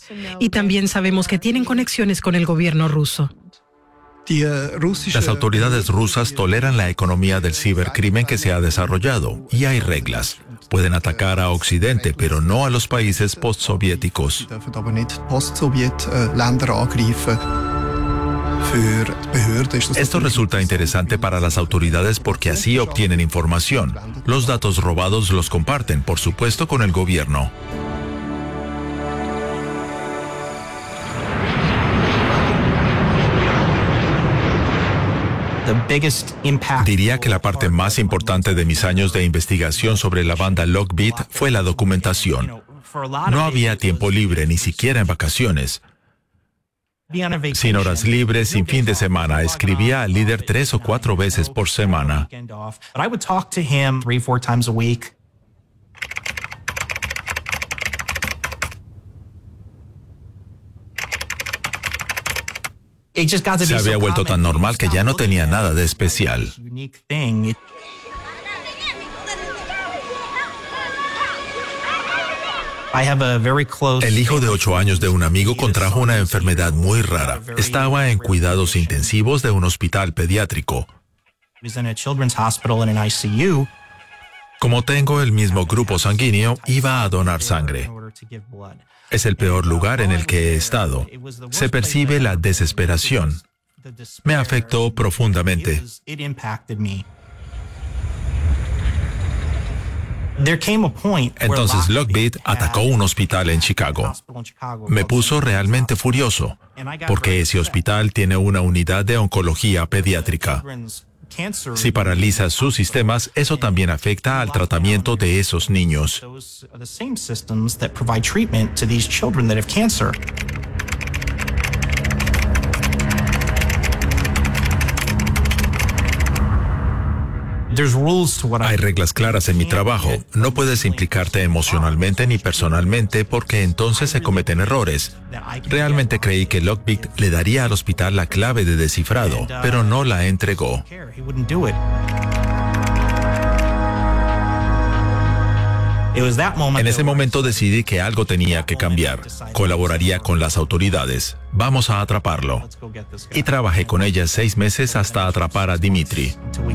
Y también sabemos que tienen conexiones con el gobierno ruso. Las autoridades rusas toleran la economía del cibercrimen que se ha desarrollado y hay reglas. Pueden atacar a Occidente, pero no a los países postsoviéticos. Esto resulta interesante para las autoridades porque así obtienen información. Los datos robados los comparten, por supuesto, con el gobierno. Diría que la parte más importante de mis años de investigación sobre la banda Lockbit fue la documentación. No había tiempo libre, ni siquiera en vacaciones. Sin horas libres, sin fin de semana, escribía al líder 3 o 4 veces por semana. Se había vuelto tan normal que ya no tenía nada de especial. El hijo de 8 años de un amigo contrajo una enfermedad muy rara. Estaba en cuidados intensivos de un hospital pediátrico. Como tengo el mismo grupo sanguíneo, iba a donar sangre. Es el peor lugar en el que he estado. Se percibe la desesperación. Me afectó profundamente. Entonces Lockbit atacó un hospital en Chicago. Me puso realmente furioso, porque ese hospital tiene una unidad de oncología pediátrica. Si paraliza sus sistemas, eso también afecta al tratamiento de esos niños. Hay reglas claras en mi trabajo. No puedes implicarte emocionalmente ni personalmente porque entonces se cometen errores. Realmente creí que Lockbit le daría al hospital la clave de descifrado, pero no la entregó. En ese momento decidí que algo tenía que cambiar. Colaboraría con las autoridades. Vamos a atraparlo. Y trabajé con ellas 6 meses hasta atrapar a Dmitry.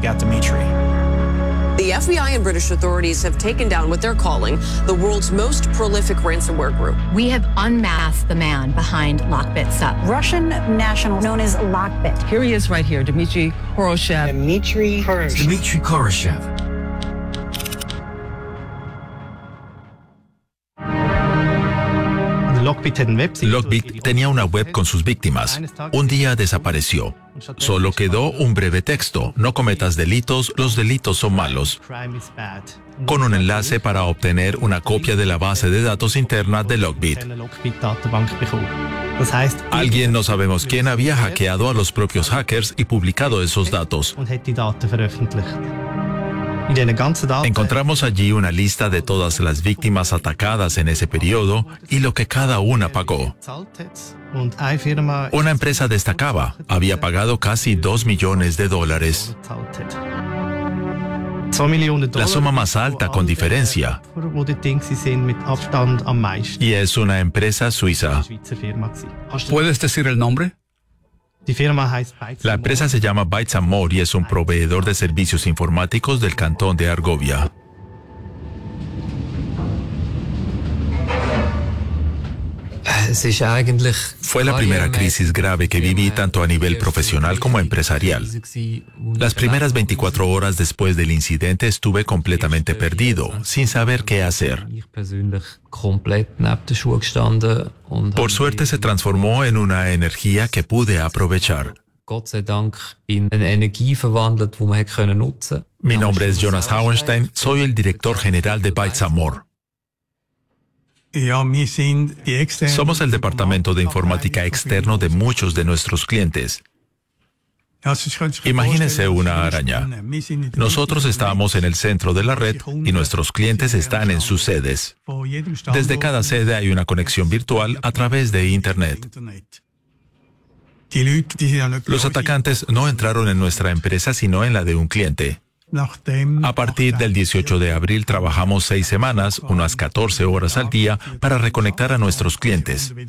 The FBI and British authorities have taken down what they're calling the world's most prolific ransomware group. We have unmasked the man behind Lockbit Sub. Russian national known as Lockbit. Here he is right here, Dmitry Koroshev. Dmitry Koroshev. Lockbit tenía una web con sus víctimas. Un día desapareció. Solo quedó un breve texto: no cometas delitos, los delitos son malos, con un enlace para obtener una copia de la base de datos interna de Lockbit. Alguien, no sabemos quién, había hackeado a los propios hackers y publicado esos datos. Encontramos allí una lista de todas las víctimas atacadas en ese periodo y lo que cada una pagó. Una empresa destacaba, había pagado casi $2 millones. La suma más alta con diferencia. Y es una empresa suiza. ¿Puedes decir el nombre? La empresa se llama Bytes & More y es un proveedor de servicios informáticos del cantón de Argovia. Fue la primera crisis grave que viví tanto a nivel profesional como empresarial. Las primeras 24 horas después del incidente estuve completamente perdido, sin saber qué hacer. Por suerte se transformó en una energía que pude aprovechar. Mi nombre es Jonas Hauenstein, soy el director general de Bytes & More. Somos el departamento de informática externo de muchos de nuestros clientes. Imagínense una araña. Nosotros estamos en el centro de la red y nuestros clientes están en sus sedes. Desde cada sede hay una conexión virtual a través de Internet. Los atacantes no entraron en nuestra empresa sino en la de un cliente. A partir del 18 de abril trabajamos 6 semanas, unas 14 horas al día, para reconectar a nuestros clientes.